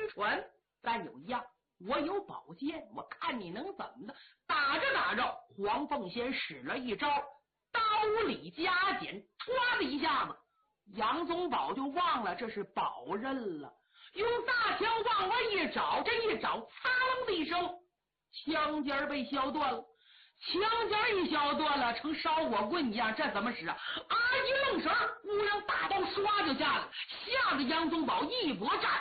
虚传，咱有一样，我有宝剑，我看你能怎么的。打着打着，黄凤仙使了一招刀里加减，唰的一下子，杨宗保就忘了这是宝刃了，用大枪往外一找，这一找，擦楞的一声，枪尖被削断了。枪尖一削断了，成烧火棍一样，这怎么使啊？一愣神，乌泱大刀唰就下来，吓得杨宗保一搏战，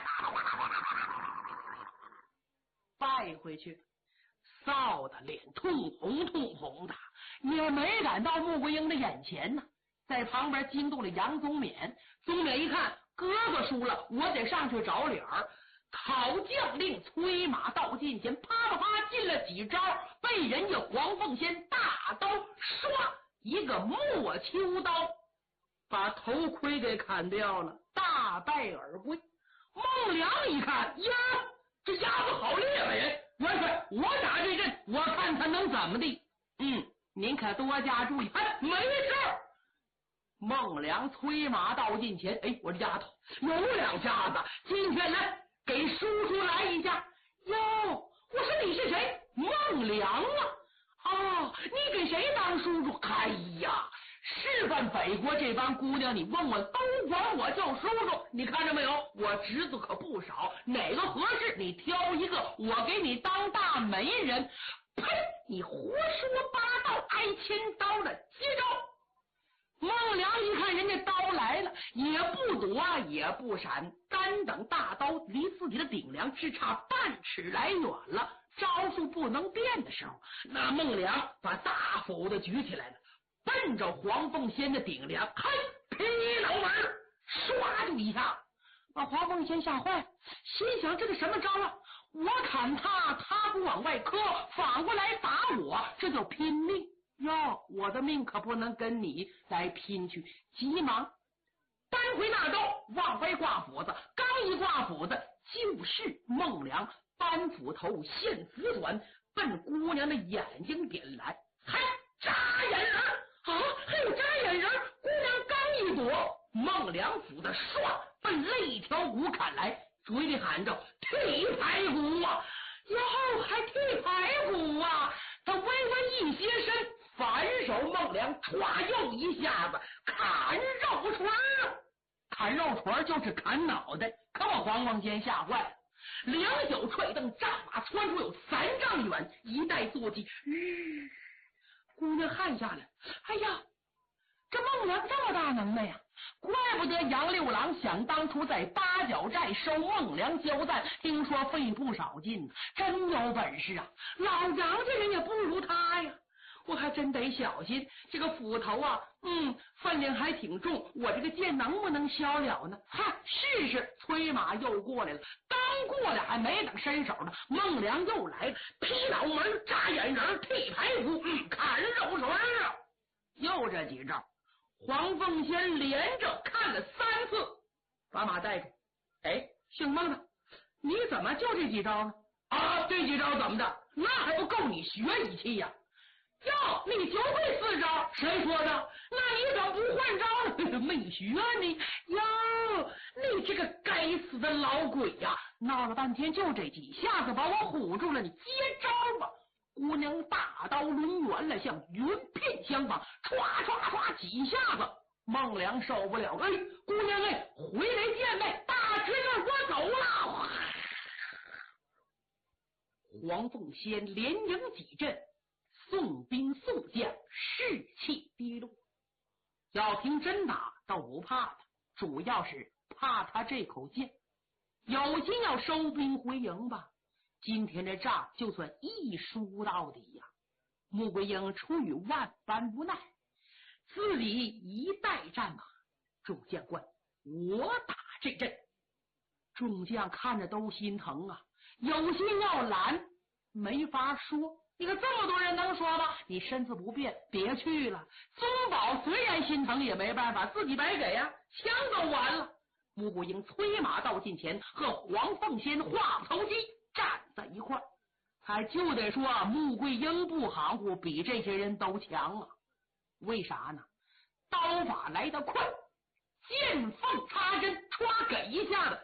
败回去，臊得脸通红的，也没敢到穆桂英的眼前呢。在旁边惊动了杨宗勉，宗勉一看哥哥输了，我得上去找理儿。讨将令催马到近前，啪啪啪进了几招，被人家黄凤仙大刀唰一个莫秋刀把头盔给砍掉了，大败而归。孟良一看呀，这家伙好厉害呀！元帅，我打这阵，我看他能怎么地。您可多加注意。没事。孟良催马到近前，我这丫头有两下子，今天来给叔叔来一下。哟，我说你是谁？孟良啊！你给谁当叔叔？哎呀，示范北国这帮姑娘，你问我都管我叫叔叔，你看着没有？我侄子可不少，哪个合适你挑一个，我给你当大媒人。呸！你胡说八道，挨千刀的，接招！孟良一看人家刀来了，也不躲也不闪，单等大刀离自己的顶梁只差半尺来远了，招数不能变的时候，那孟良把大斧子举起来了，奔着黄凤仙的顶梁，嘿，劈脑门，唰就一下，把黄凤仙吓坏，心想这个什么招啊？我砍他，他不往外磕，反过来打我，这叫拼命。哟，我的命可不能跟你来拼去！急忙单回那刀，往外挂斧子，刚一挂斧子，就是孟良搬斧头现斧短，奔姑娘的眼睛点来，还扎眼人还有扎眼人！姑娘刚一躲，孟良斧子唰奔肋条骨砍来，嘴里喊着剔排骨啊！哟，还剔排骨啊！他微微一斜身，反手孟良歘又一下子砍肉串啊！砍肉串就是砍脑袋，可把黄凤仙吓坏了，两脚踹蹬，战马窜出有3丈远，一带坐骑，姑娘汗下来，哎呀，这孟良这么大能耐呀！怪不得杨六郎想当初在八角寨收孟良交战，听说费不少劲，真有本事啊！老杨家人也不如他呀，我还真得小心。这个斧头啊，分量还挺重，我这个剑能不能削了呢？试试。催马又过来了，刚过来还没等伸手呢，孟良又来了，劈脑门，扎眼人，剔排骨，砍肉串啊！又这几招。黄凤仙连着看了3次，把马带住。姓孟的，你怎么就这几招呢？这几招怎么的？那还不够你学一气呀！哟，你就会4招？谁说的？那你怎么不换招呢？没学你哟！你这个该死的老鬼呀！闹了半天就这几下子把我唬住了，你接招吧！姑娘大刀抡圆了，像云片相仿，唰唰唰几下子，孟良受不了，姑娘回来见呗，大侄子我走了。黄凤仙连迎几阵，送兵送将，士气低落。要凭真打倒不怕他，主要是怕他这口剑。有心要收兵回营吧，今天这仗就算一输到底呀！穆桂英出于万般无奈，自己一带战马，众将官，我打这阵。众将看着都心疼啊，有心要拦，没法说。你看这么多人能说吗？你身子不便，别去了。宗保虽然心疼也没办法，自己白给呀，枪都完了。穆桂英催马到近前，和黄凤仙、华头鸡站在一块儿，还就得说穆桂英不含糊，比这些人都强啊。为啥呢？刀法来得快，见缝插针，歘给一下子